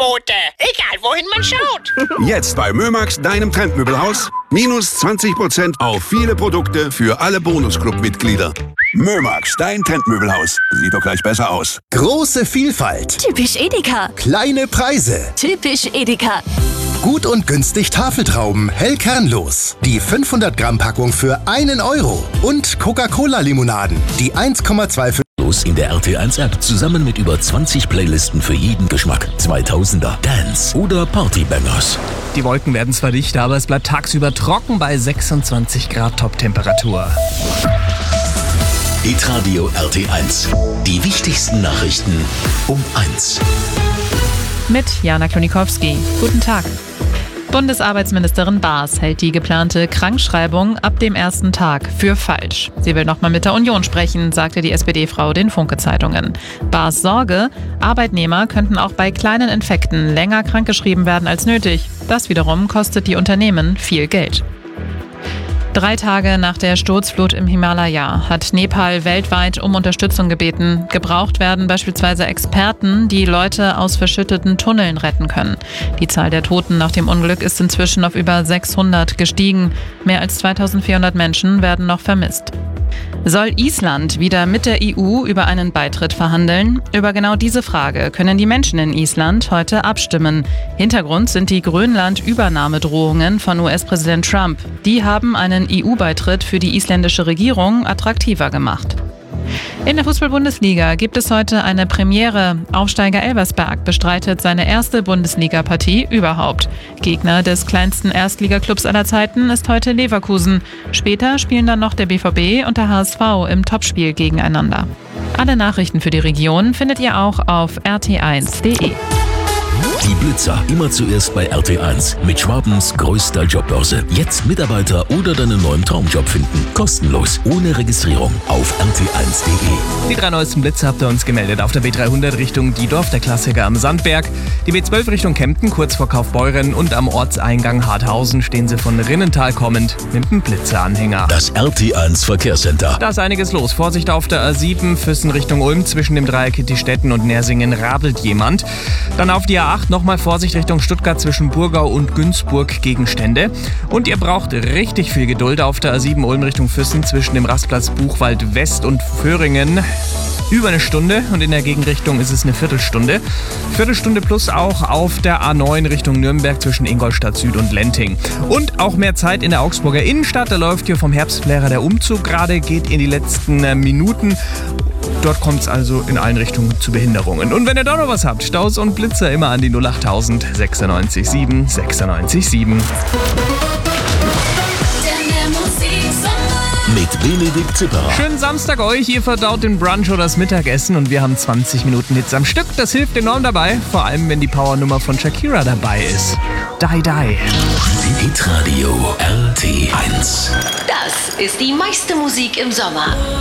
Angebote. Egal, wohin man schaut. Jetzt bei Mömax, deinem Trendmöbelhaus. Minus 20% auf viele Produkte für alle Bonusclub-Mitglieder. Mömax, dein Trendmöbelhaus. Sieht doch gleich besser aus. Große Vielfalt. Typisch Edeka. Kleine Preise. Typisch Edeka. Gut und günstig Tafeltrauben, hell kernlos. Die 500 Gramm Packung für 1 Euro. Und Coca-Cola-Limonaden, die 1,25 in der RT1-App zusammen mit über 20 Playlisten für jeden Geschmack. 2000er, Dance oder Partybangers. Die Wolken werden zwar dichter, aber es bleibt tagsüber trocken bei 26 Grad Top-Temperatur. Hitradio RT1. Die wichtigsten Nachrichten um 1. Mit Jana Klonikowski. Guten Tag. Bundesarbeitsministerin Baas hält die geplante Krankschreibung ab dem ersten Tag für falsch. Sie will nochmal mit der Union sprechen, sagte die SPD-Frau den Funke-Zeitungen. Baas Sorge, Arbeitnehmer könnten auch bei kleinen Infekten länger krankgeschrieben werden als nötig. Das wiederum kostet die Unternehmen viel Geld. 3 Tage nach der Sturzflut im Himalaya hat Nepal weltweit um Unterstützung gebeten. Gebraucht werden beispielsweise Experten, die Leute aus verschütteten Tunneln retten können. Die Zahl der Toten nach dem Unglück ist inzwischen auf über 600 gestiegen. Mehr als 2400 Menschen werden noch vermisst. Soll Island wieder mit der EU über einen Beitritt verhandeln? Über genau diese Frage können die Menschen in Island heute abstimmen. Hintergrund sind die Grönland-Übernahmedrohungen von US-Präsident Trump. Die haben einen EU-Beitritt für die isländische Regierung attraktiver gemacht. In der Fußball-Bundesliga gibt es heute eine Premiere. Aufsteiger Elversberg bestreitet seine erste Bundesliga-Partie überhaupt. Gegner des kleinsten Erstligaklubs aller Zeiten ist heute Leverkusen. Später spielen dann noch der BVB und der HSV im Topspiel gegeneinander. Alle Nachrichten für die Region findet ihr auch auf rt1.de. Die Blitzer immer zuerst bei RT1 mit Schwabens größter Jobbörse. Jetzt Mitarbeiter oder deinen neuen Traumjob finden. Kostenlos, ohne Registrierung auf rt1.de. Die 3 neuesten Blitze habt ihr uns gemeldet. Auf der B300 Richtung Diedorf, der Klassiker am Sandberg. Die B12 Richtung Kempten, kurz vor Kaufbeuren. Und am Ortseingang Harthausen stehen sie von Rinnental kommend mit dem Blitzeranhänger. Das RT1 Verkehrscenter. Da ist einiges los. Vorsicht auf der A7, Füssen Richtung Ulm. Zwischen dem Dreieck Hittistetten und Nersingen radelt jemand. Dann auf die A8 nochmal Vorsicht Richtung Stuttgart zwischen Burgau und Günzburg Gegenstände. Und ihr braucht richtig viel Geduld auf der A7 Ulm Richtung Füssen zwischen dem Rastplatz Buchwald West und Föhringen. Über eine Stunde und in der Gegenrichtung ist es eine Viertelstunde. Viertelstunde plus auch auf der A9 Richtung Nürnberg zwischen Ingolstadt Süd und Lenting. Und auch mehr Zeit in der Augsburger Innenstadt. Da läuft hier vom Herbstflärer der Umzug gerade, geht in die letzten Minuten. Dort kommt es also in allen Richtungen zu Behinderungen. Und wenn ihr da noch was habt, Staus und Blitzer immer an die 08000 96 7 96 7. Mit Benedikt Zipper. Schönen Samstag euch, ihr verdaut den Brunch oder das Mittagessen und wir haben 20 Minuten Hits am Stück. Das hilft enorm dabei, vor allem wenn die Powernummer von Shakira dabei ist. Die, die. Hitradio RT1. Das ist die meiste Musik im Sommer.